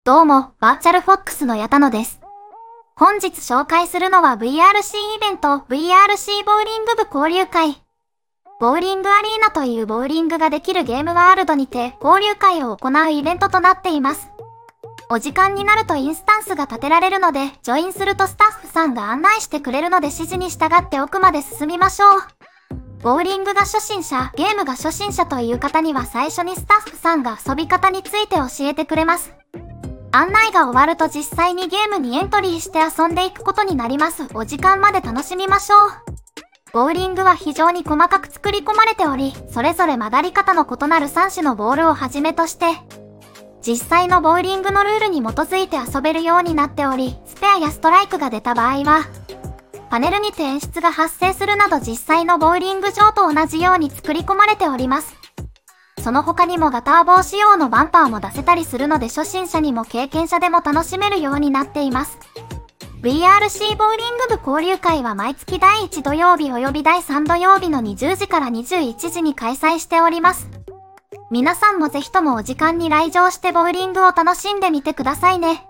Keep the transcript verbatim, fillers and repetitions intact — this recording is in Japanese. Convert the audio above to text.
どうも、バーチャルフォックスの矢田野です。本日紹介するのは ブイアールシー イベント ブイアールシー ボーリング部交流会。ボーリングアリーナというボーリングができるゲームワールドにて交流会を行うイベントとなっています。お時間になるとインスタンスが立てられるので、ジョインするとスタッフさんが案内してくれるので指示に従って奥まで進みましょう。ボーリングが初心者、ゲームが初心者という方には最初にスタッフさんが遊び方について教えてくれます。案内が終わると実際にゲームにエントリーして遊んでいくことになります。お時間まで楽しみましょう。ボーリングは非常に細かく作り込まれており、それぞれ曲がり方の異なるさん種のボールをはじめとして、実際のボーリングのルールに基づいて遊べるようになっており、スペアやストライクが出た場合は、パネルにて演出が発生するなど実際のボーリング場と同じように作り込まれております。その他にもガター棒仕様のバンパーも出せたりするので初心者にも経験者でも楽しめるようになっています。ブイアールシー ボーリング部交流会は毎月だいいち土曜日及びだいさん土曜日のにじゅうじからにじゅういちじに開催しております。皆さんもぜひともお時間に来場してボーリングを楽しんでみてくださいね。